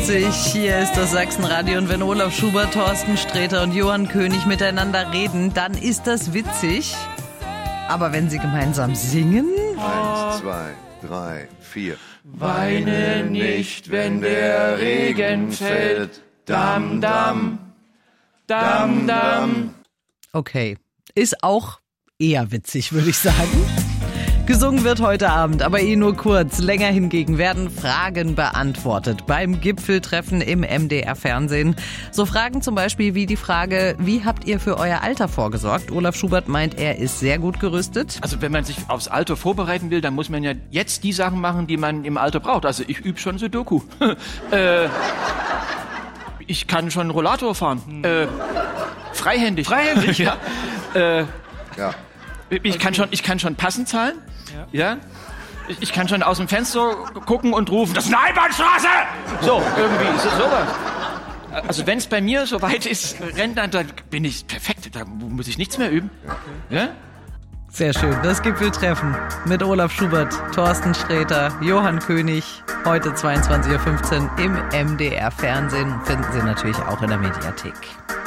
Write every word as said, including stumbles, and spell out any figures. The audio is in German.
witzig. Hier ist das Sachsenradio und wenn Olaf Schubert, Thorsten Sträter und Johann König miteinander reden, dann ist das witzig. Aber wenn sie gemeinsam singen... Eins, zwei, drei, vier. Weine nicht, wenn der Regen fällt. Dam, dam, dam, dam. Okay, ist auch eher witzig, würde ich sagen. Gesungen wird heute Abend, aber eh nur kurz. Länger hingegen werden Fragen beantwortet beim Gipfeltreffen im M D R-Fernsehen. So Fragen zum Beispiel wie die Frage, wie habt ihr für euer Alter vorgesorgt? Olaf Schubert meint, er ist sehr gut gerüstet. Also wenn man sich aufs Alter vorbereiten will, dann muss man ja jetzt die Sachen machen, die man im Alter braucht. Also ich übe schon Sudoku. äh, ich kann schon Rollator fahren. Äh, freihändig. Freihändig, ja. Äh, Ja. Ich kann schon, ich kann schon Passen zahlen. Ja. ja? Ich, ich kann schon aus dem Fenster gucken und rufen, das ist eine Einbahnstraße! So, irgendwie ist es sowas. Also wenn es bei mir so weit ist, rennt dann, dann bin ich perfekt. Da muss ich nichts mehr üben. Ja? Sehr schön, das Gipfeltreffen mit Olaf Schubert, Thorsten Sträter, Johann König. Heute zweiundzwanzig Uhr fünfzehn im M D R-Fernsehen. Finden Sie natürlich auch in der Mediathek.